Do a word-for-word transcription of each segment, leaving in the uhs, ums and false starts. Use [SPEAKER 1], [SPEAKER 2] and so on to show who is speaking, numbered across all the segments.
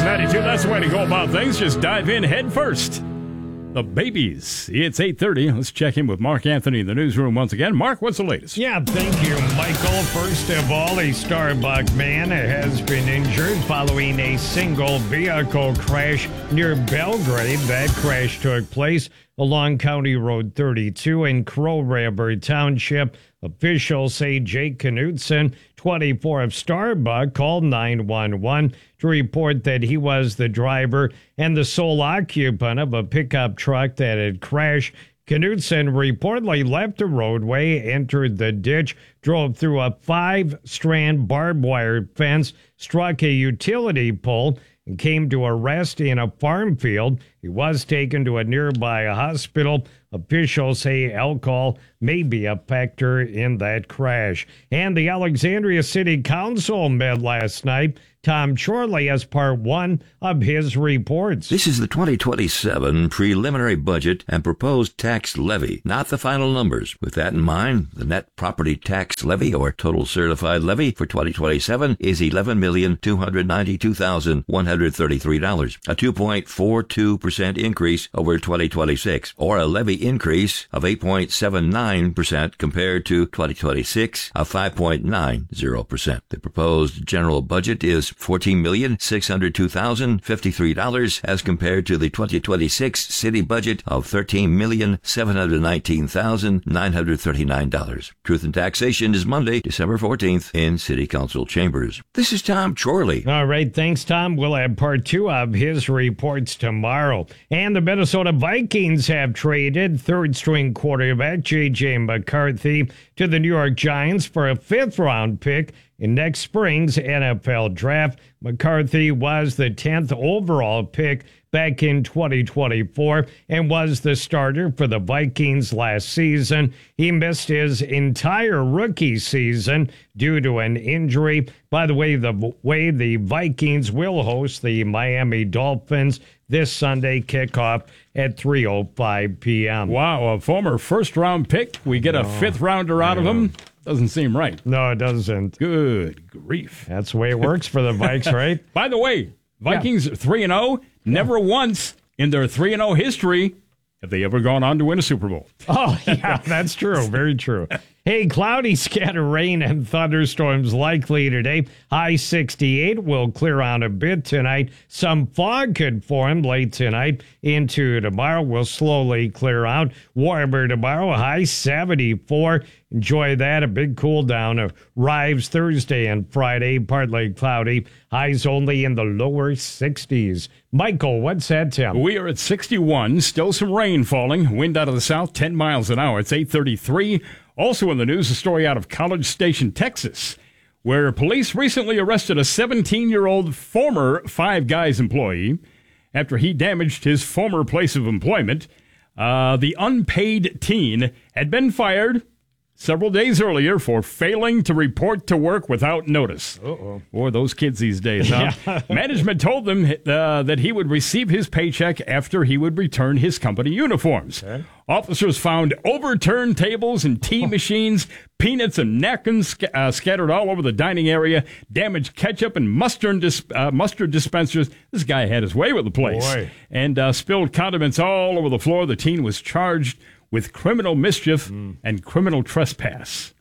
[SPEAKER 1] ninety-two. That's the way to go about things. Just dive in head first. The Babies. It's eight thirty. Let's check in with Mark Anthony in the newsroom once again. Mark, what's the latest?
[SPEAKER 2] Yeah, thank you, Michael. First of all, a Starbucks man has been injured following a single vehicle crash near Belgrade. That crash took place along County Road thirty-two in Crow River Township. Officials say Jake Knudsen, twenty-four, of Starbucks, called nine one one to report that he was the driver and the sole occupant of a pickup truck that had crashed. Knudsen reportedly left the roadway, entered the ditch, drove through a five-strand barbed wire fence, struck a utility pole, and came to a rest in a farm field. He was taken to a nearby hospital. Officials say alcohol may be a factor in that crash. And the Alexandria City Council met last night. Tom Chorley has part one of his reports.
[SPEAKER 3] This is the twenty twenty-seven preliminary budget and proposed tax levy, not the final numbers. With that in mind, the net property tax levy, or total certified levy, for twenty twenty-seven is eleven million two hundred ninety-two thousand one hundred thirty-three dollars, a two point four two percent increase over twenty twenty-six, or a levy increase of eight point seven nine percent compared to twenty twenty-six, of five point nine zero percent. The proposed general budget is fourteen million six hundred two thousand fifty-three dollars as compared to the twenty twenty-six city budget of thirteen million seven hundred nineteen thousand nine hundred thirty-nine dollars. Truth and Taxation is Monday, December fourteenth in City Council chambers. This is Tom Chorley.
[SPEAKER 2] All right, thanks, Tom. We'll have part two of his reports tomorrow. And the Minnesota Vikings have traded third-string quarterback J J McCarthy to the New York Giants for a fifth-round pick in next spring's N F L draft. McCarthy was the tenth overall pick back in twenty twenty-four and was the starter for the Vikings last season. He missed his entire rookie season due to an injury. By the way, the way the Vikings will host the Miami Dolphins this Sunday, kickoff at three oh five p.m.
[SPEAKER 1] Wow, a former first-round pick. We get a
[SPEAKER 2] Oh,
[SPEAKER 1] fifth-rounder out
[SPEAKER 2] yeah.
[SPEAKER 1] of him. Doesn't seem right.
[SPEAKER 2] No, it doesn't.
[SPEAKER 1] Good grief.
[SPEAKER 2] That's the way it works for the Vikes, right?
[SPEAKER 1] By the way, Vikings are three and oh. Never once in their three and oh history have they ever gone on to win a Super Bowl.
[SPEAKER 2] Oh, yeah, that's true. Very true. Hey, cloudy scatter rain and thunderstorms likely today. High sixty-eight will clear out a bit tonight. Some fog could form late tonight into tomorrow. Will slowly clear out. Warmer tomorrow, high seventy-four. Enjoy that. A big cool down arrives Thursday and Friday. Partly cloudy. Highs only in the lower sixties. Michael, what's that, Tim?
[SPEAKER 1] We are at sixty-one. Still some rain falling. Wind out of the south, ten miles an hour. It's eight thirty-three. Also in the news, a story out of College Station, Texas, where police recently arrested a seventeen-year-old former Five Guys employee after he damaged his former place of employment. Uh, the unpaid teen had been fired several days earlier for failing to report to work without notice.
[SPEAKER 2] Uh-oh.
[SPEAKER 1] Or those kids these days, huh?
[SPEAKER 2] Yeah.
[SPEAKER 1] Management told them uh, that he would receive his paycheck after he would return his company uniforms. Okay. Officers found overturned tables and tea machines, peanuts and napkins sc- uh, scattered all over the dining area, damaged ketchup and mustard, dis- uh, mustard dispensers. This guy had his way with the place.
[SPEAKER 2] Boy.
[SPEAKER 1] And uh, spilled condiments all over the floor. The teen was charged with criminal mischief mm. and criminal trespass.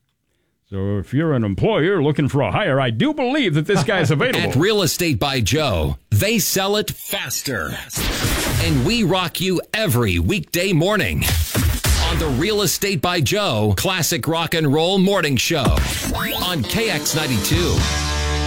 [SPEAKER 1] So if you're an employer looking for a hire, I do believe that this guy's available.
[SPEAKER 4] At Real Estate by Joe, they sell it faster. And we rock you every weekday morning on the Real Estate by Joe Classic Rock and Roll Morning Show on K X ninety-two.